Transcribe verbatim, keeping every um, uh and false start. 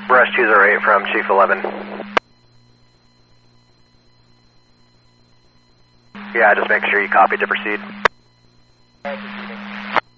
Brush two zero eight from Chief eleven. Yeah, just make sure you copy to proceed.